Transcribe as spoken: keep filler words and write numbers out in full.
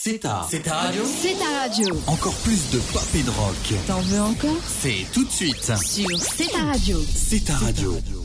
C'est ta. C'est ta radio. C'est ta radio. Encore plus de pop et de rock. T'en veux encore? C'est tout de suite. Sur C'est ta radio. C'est ta radio.